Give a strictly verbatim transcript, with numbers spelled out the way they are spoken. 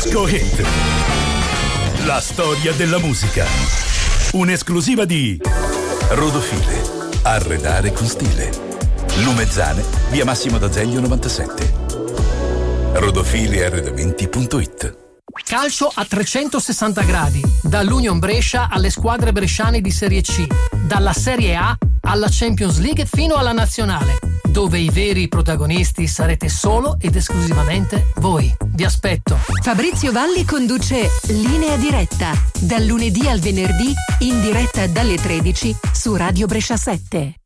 Disco Hit. La storia della musica. Un'esclusiva di Rodofile. Arredare con stile. Lumezzane, via Massimo d'Azeglio novantasette. rodofile arredamenti punto it. Calcio a trecentosessanta gradi, dall'Union Brescia alle squadre bresciane di Serie C, dalla Serie A alla Champions League fino alla Nazionale, dove i veri protagonisti sarete solo ed esclusivamente voi. Vi aspetto. Fabrizio Valli conduce Linea Diretta, dal lunedì al venerdì, in diretta dalle tredici su Radio Brescia sette.